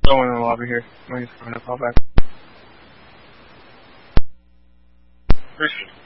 Someone in the lobby here. Maybe he's coming to call back. Appreciate it.